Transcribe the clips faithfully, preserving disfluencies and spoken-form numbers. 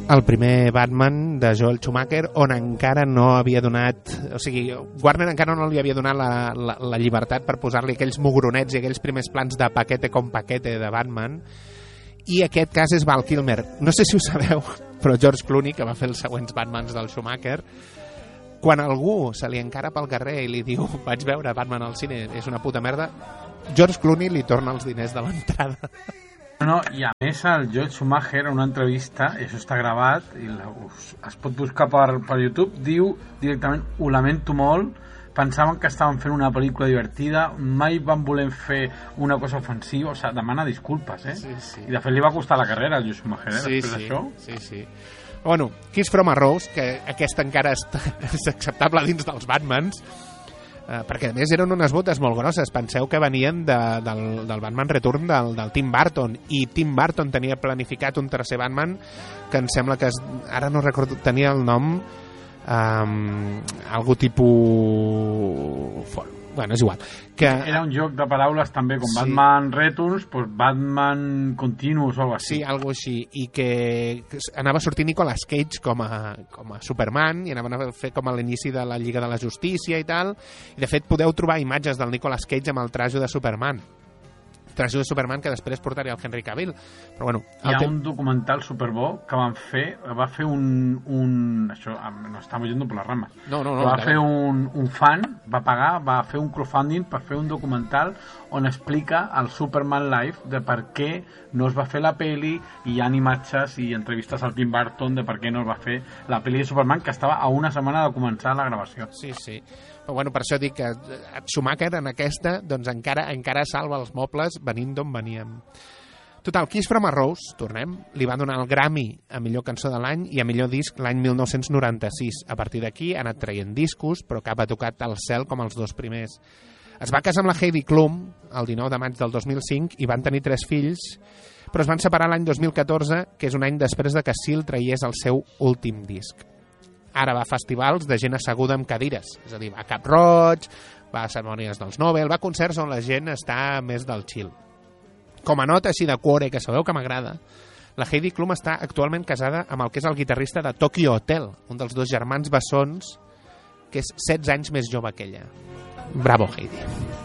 el primer Batman de Joel Schumacher, on encara no havia donat, o sigui, Warner encara no li havia donat la, la, la llibertat per posar-li aquells mugronets i aquells primers plans de paquete com paquete de Batman, i aquest cas és Val Kilmer. No sé si ho sabeu, però George Clooney, que va fer els següents Batmans del Schumacher, quan algú se li encara pel carrer i li diu vaig veure Batman al cine, és una puta merda, George Clooney li torna els diners de l'entrada. No, i a més el Joel Schumacher en una entrevista, i això està gravat i la, us, es pot buscar per, per YouTube, diu directament, ho lamento molt, pensaven que estaven fent una pel·lícula divertida, mai van voler fer una cosa ofensiva, o sigui, demana disculpes, eh? Sí, sí. I de fet li va costar la carrera al Joel Schumacher, eh? Sí, després sí, d'això. sí, sí. Bueno, Kiss from a Rose, que aquesta encara és, és acceptable dins dels Batmans, eh, perquè a més eren unes botes molt grosses. Penseu que venien de, del, del Batman Return del, del Tim Burton, i Tim Burton tenia planificat un tercer Batman que em sembla que es, ara no recordo, tenia el nom um, algo tipus bueno, és igual que... era un joc de paraules també com sí. Batman Returns, pues Batman Continuous o algo així. Sí, algo així, i que anava a sortir Nicolas Cage com a, com a Superman, i anaven a fer com a l'inici de la Lliga de la Justícia i tal, i de fet podeu trobar imatges del Nicolas Cage amb el traje de Superman traje de Superman que després portaria el Henry Cavill, però bueno... Hi ha te... un documental superbo que van fer, va fer un... un això, no estamos yendo por las ramas. No, no, no. Va fer un, un fan, va pagar, va fer un crowdfunding per fer un documental on explica el Superman Life de per què no es va fer la peli, i hi ha imatges i entrevistes al Tim Burton de per què no es va fer la peli de Superman, que estava a una setmana de començar la gravació. Sí, sí. Però bueno, per això dic que Schumacher en aquesta doncs encara encara salva els mobles venint d'on veníem. Total, Kiss from a Rose, tornem, li va donar el Grammy a millor cançó de l'any i a millor disc l'any mil nou-cents noranta-sis. A partir d'aquí ha anat traient discos, però cap ha tocat al cel com els dos primers. Es va casar amb la Heidi Klum el dinou de maig del dos mil cinc i van tenir tres fills, però es van separar l'any dos mil catorze, que és un any després de que Seal traiés el seu últim disc. Ara va a festivals de gent asseguda amb cadires, és a dir, va a Cap Roig, va a cerimònies dels Nobel, va a concerts on la gent està més del chill. Com a nota així de cuore, que sabeu que m'agrada, la Heidi Klum està actualment casada amb el que és el guitarrista de Tokyo Hotel, un dels dos germans bessons, que és setze anys més jove que ella. Bravo, Heidi.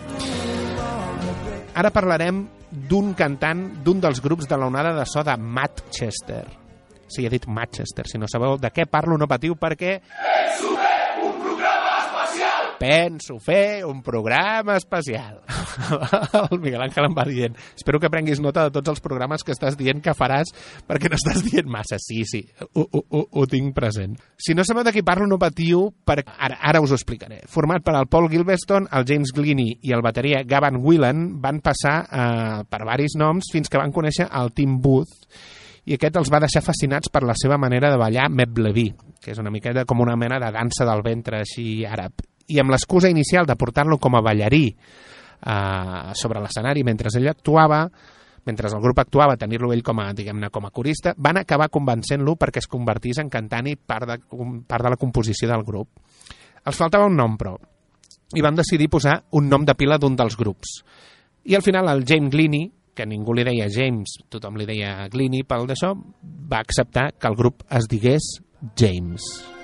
Ara parlarem d'un cantant d'un dels grups de la onada de so de Manchester. Sí, he dit Manchester, si no sabeu de què parlo no patiu, perquè penso fer un programa especial penso fer un programa especial el Miguel Ángel em va dient espero que prenguis nota de tots els programes que estàs dient que faràs, perquè no estàs dient massa. Sí, sí, ho, ho, ho, ho tinc present. Si no sabeu de qui parlo no patiu, perquè ara, ara us ho explicaré. Format per el Paul Gilveston, el James Gleaney i el bateria Gavin Whelan, van passar eh, per varis noms fins que van conèixer el Tim Booth, i aquest els va deixar fascinats per la seva manera de ballar Meblevi, que és una miqueta com una mena de dansa del ventre així àrab. I amb l'excusa inicial de portar-lo com a ballarí eh, sobre l'escenari mentre ell actuava, mentre el grup actuava, tenir-lo ell com a, diguem-ne, com a corista, van acabar convencent-lo perquè es convertís en cantant i part de, part de la composició del grup. Els faltava un nom, però, i van decidir posar un nom de pila d'un dels grups. I al final el James Gleaney, que ningú li deia James, tothom li deia Gleaney pel d'això, va acceptar que el grup es digués James.